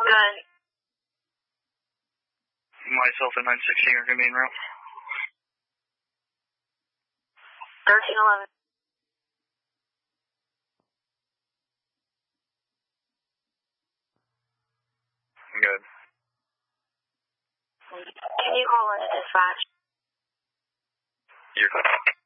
Good. Myself and 916 are going to be en route. 1311. Good. Can you call in at dispatch? You're good.